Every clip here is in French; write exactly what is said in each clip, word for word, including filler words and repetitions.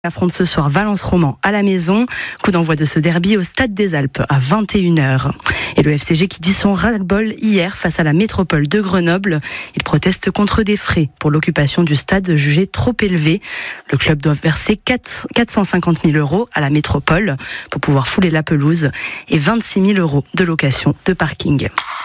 Affronte ce soir Valence-Roman à la maison. Coup d'envoi de ce derby au Stade des Alpes à vingt et une heures. Et le F C G qui dit son ras-le-bol hier face à la métropole de Grenoble. Il proteste contre des frais pour l'occupation du stade jugé trop élevé. Le club doit verser quatre cent cinquante mille euros à la métropole pour pouvoir fouler la pelouse et vingt-six mille euros de location de parking.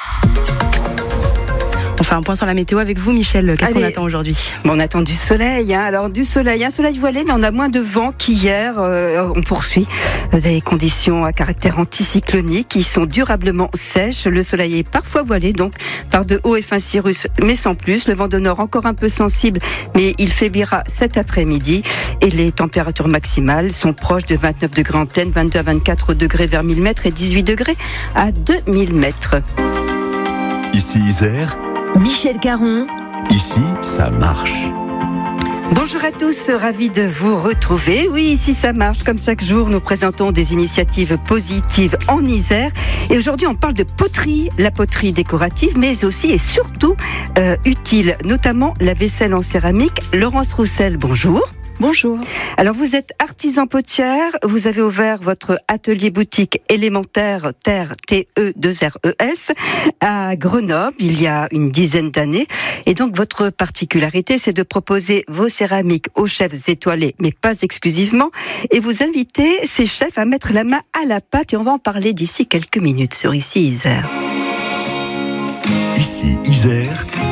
On fait un point sur la météo avec vous, Michel. Qu'est-ce Allez. qu'on attend aujourd'hui ? Bon, on attend du soleil. Hein. Alors, du soleil, un soleil voilé, mais on a moins de vent qu'hier. Euh, on poursuit des conditions à caractère anticyclonique qui sont durablement sèches. Le soleil est parfois voilé, donc par de hauts et fins cirrus, mais sans plus. Le vent de nord encore un peu sensible, mais il faiblira cet après-midi. Et les températures maximales sont proches de vingt-neuf degrés en plaine, vingt-deux à vingt-quatre degrés vers mille mètres et dix-huit degrés à deux mille mètres. Ici Isère. Michel Caron. Ici, ça marche. Bonjour à tous, ravi de vous retrouver. Oui, ici ça marche. Comme chaque jour, nous présentons des initiatives positives en Isère. Et aujourd'hui, on parle de poterie, la poterie décorative, mais aussi et surtout euh, utile, notamment la vaisselle en céramique. Laurence Roussel, bonjour. Bonjour. Alors vous êtes artisan potière, vous avez ouvert votre atelier boutique élémentaire Terre T E deux R E S à Grenoble il y a une dizaine d'années. Et donc votre particularité, c'est de proposer vos céramiques aux chefs étoilés, mais pas exclusivement. Et vous invitez ces chefs à mettre la main à la pâte et on va en parler d'ici quelques minutes sur Ici Isère. Ici Isère,